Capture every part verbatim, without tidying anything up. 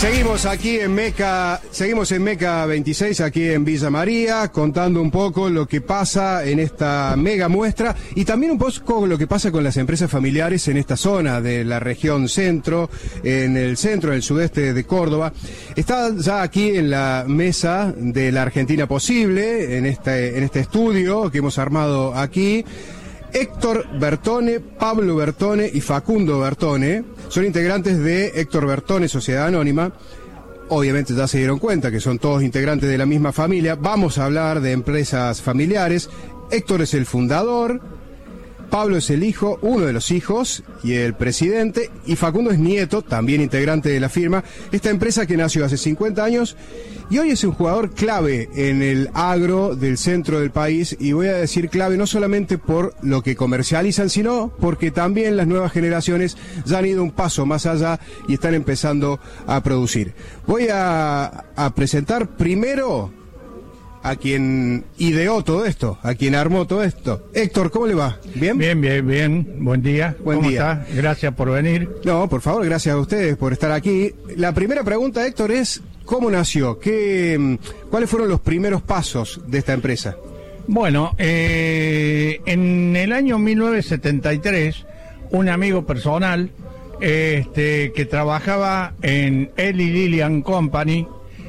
Seguimos aquí en Meca, seguimos en Meca veintiséis, aquí en Villa María, contando un poco lo que pasa en esta mega muestra y también un poco lo que pasa con las empresas familiares en esta zona de la región centro, en el centro, en el sudeste de Córdoba. Está ya aquí en la mesa de la Argentina Posible, en este, en este estudio que hemos armado aquí, Héctor Bertone, Pablo Bertone y Facundo Bertone. Son integrantes de Héctor Bertone, Sociedad Anónima. Obviamente ya se dieron cuenta que son todos integrantes de la misma familia. Vamos a hablar de empresas familiares. Héctor es el fundador, Pablo es el hijo, uno de los hijos y el presidente, y Facundo es nieto, también integrante de la firma. Esta empresa que nació hace cincuenta años y hoy es un jugador clave en el agro del centro del país, y voy a decir clave no solamente por lo que comercializan, sino porque también las nuevas generaciones ya han ido un paso más allá y están empezando a producir. Voy a, a presentar primero a quien ideó todo esto, a quien armó todo esto. Héctor, ¿cómo le va? ¿Bien? Bien, bien, bien. Buen día. Buen ¿Cómo día. está? Gracias por venir. No, por favor, gracias a ustedes por estar aquí. La primera pregunta, Héctor, es ¿cómo nació? ¿Qué, ¿Cuáles fueron los primeros pasos de esta empresa? Bueno, eh, en el año mil novecientos setenta y tres, un amigo personal este, que trabajaba en Eli Lilly and Company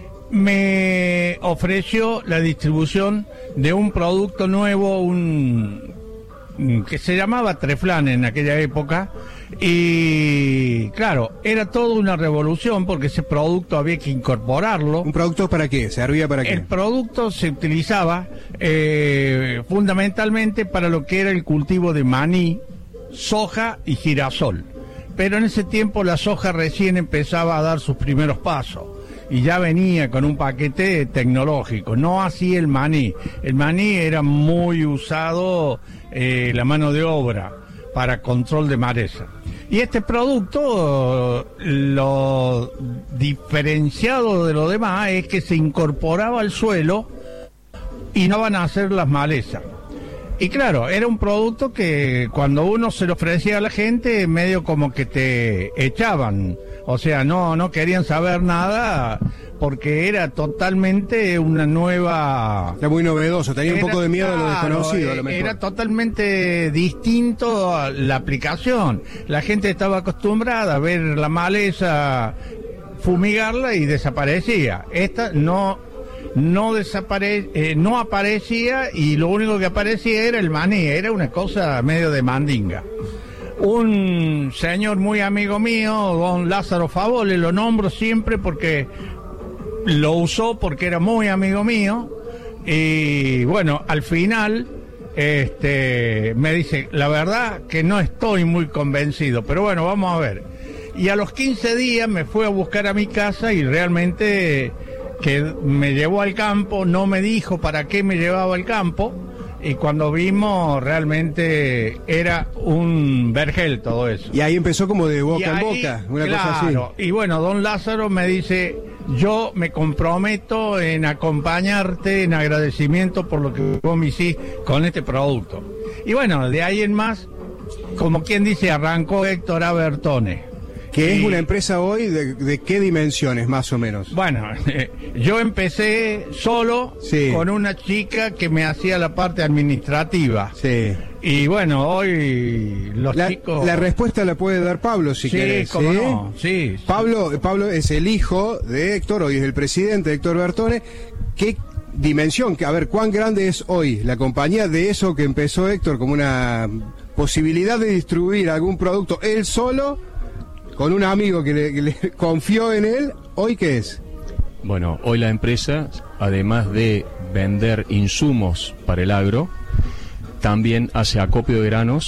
me ofreció la distribución de un producto nuevo, un que se llamaba Treflan en aquella época, y claro, era toda una revolución porque ese producto había que incorporarlo. ¿Un producto para qué? ¿Servía para qué? El producto se utilizaba eh, fundamentalmente para lo que era el cultivo de maní, soja y girasol, pero en ese tiempo la soja recién empezaba a dar sus primeros pasos y ya venía con un paquete tecnológico, no así el maní. El maní era muy usado, eh, la mano de obra, para control de maleza. Y este producto, lo diferenciado de lo demás es que se incorporaba al suelo y no van a hacer las malezas. Y claro, era un producto que cuando uno se lo ofrecía a la gente, medio como que te echaban. O sea, no, no querían saber nada porque era totalmente una nueva... Era muy novedoso, tenía era, un poco de miedo claro, a lo desconocido. A lo mejor. Era totalmente distinto a la aplicación. La gente estaba acostumbrada a ver la maleza, fumigarla y desaparecía. Esta no... no desapare eh, no aparecía, y lo único que aparecía era el maní. Era una cosa medio de mandinga. Un señor muy amigo mío, don Lázaro Favole, lo nombro siempre porque lo usó porque era muy amigo mío, y bueno, al final este me dice, la verdad que no estoy muy convencido, pero bueno, vamos a ver. Y a los quince días me fue a buscar a mi casa y realmente que me llevó al campo, no me dijo para qué me llevaba al campo, y cuando vimos realmente era un vergel todo eso. Y ahí empezó como de boca y en ahí, boca, una claro, cosa así. Y bueno, don Lázaro me dice, yo me comprometo en acompañarte en agradecimiento por lo que vos me hiciste con este producto. Y bueno, de ahí en más, como quien dice, arrancó Héctor A. Bertone. Que y, es una empresa hoy de, de qué dimensiones, más o menos. Bueno, eh, yo empecé solo, sí, con una chica que me hacía la parte administrativa. Sí. Y bueno, hoy los la, chicos... La respuesta la puede dar Pablo, si sí, querés. Cómo ¿sí? No, sí, Pablo, sí. Pablo es el hijo de Héctor, hoy es el presidente de Héctor Bertone. ¿Qué dimensión? A ver, ¿cuán grande es hoy la compañía de eso que empezó Héctor como una posibilidad de distribuir algún producto él solo, con un amigo que le, que le confió en él? ¿Hoy qué es? Bueno, hoy la empresa, además de vender insumos para el agro, también hace acopio de granos